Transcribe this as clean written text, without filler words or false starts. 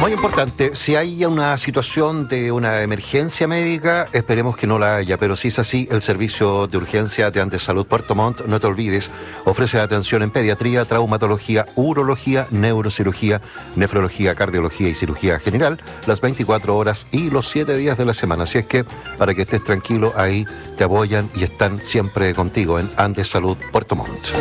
Muy importante, si hay una situación de una emergencia médica, esperemos que no la haya, pero si es así, el servicio de urgencia de Andes Salud Puerto Montt, no te olvides, ofrece atención en pediatría, traumatología, urología, neurocirugía, nefrología, cardiología y cirugía general, las 24 horas y los 7 días de la semana. Así es que, para que estés tranquilo, ahí te apoyan y están siempre contigo en Andes Salud Puerto Montt.